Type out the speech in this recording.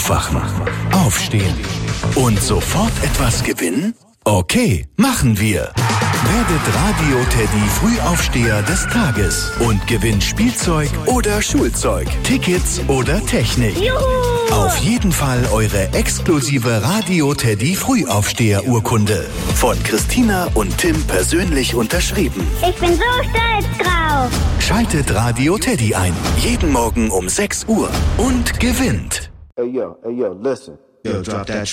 Aufwachen, aufstehen und sofort etwas gewinnen? Okay, machen wir. Werdet Radio Teddy Frühaufsteher des Tages und gewinnt Spielzeug oder Schulzeug, Tickets oder Technik. Juhu! Auf jeden Fall eure exklusive Radio Teddy Frühaufsteher-Urkunde. Von Christina und Tim persönlich unterschrieben. Ich bin so stolz drauf. Schaltet Radio Teddy ein. Jeden Morgen um 6 Uhr. Und gewinnt. Hey yo, listen. Yo, drop that